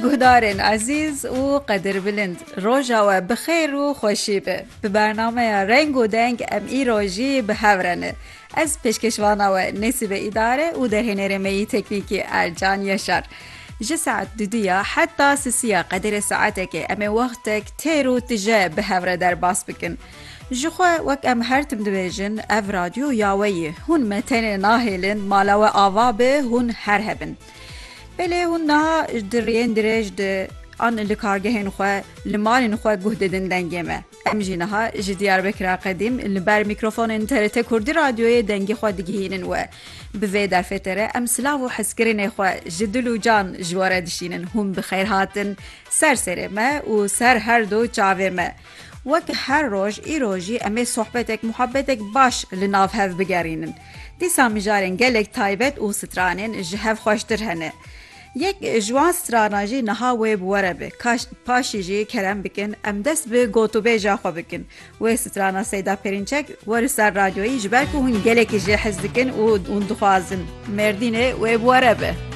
گهدارên عزیز û qedirbilind, roja we bi xêr û xweşî be. Bi bernameya Reng û Deng em îro jî bi hev re ne. Ez pêşkeşvana we Nesîbe îdare û derhênerê me yî teknîkî Ercan Yaşar. Ji saet duduya heta sisiya qedirê saetekê em ê wextek têr û tije bi hev re derbas bikin. Ji xwe wek em her tim dibêjin ev radyo ya we yê. Hûn me tenê nahêlin mala we ava be hûn her hebin. Belê hûn niha di rêyên dirêj de an li kargehên xwe li malên xwe guh didin dengê me. Em jî niha ji Diyarbekira Qedîm li ber mîkrofonên TRT Kurdî radyoyê dengê xwe digihînin we. Bi vê derfetê re em silav û hezkirinê xwe ji dil û can ji we re dişînin. Hûn bi xêr hatin ser serê me û ser her du çavê me. Wek her roj îro jî em ê sohbetek muhabbetek baş li nav hev bigerînin. Dîsa mijarên gelek taybet û stranên ji hev xweştir hene. Yek ji wan strana jî niha wê bi we re be. Paşî jî kerem bikin em dest bi gotûbêja xwe bikin. Wê strana Seyda Perinçek were ser radyoyî ji ber ku hûn gelekî jê hez dikin û hûn dixwazin Mêrdînê wê bi we re be.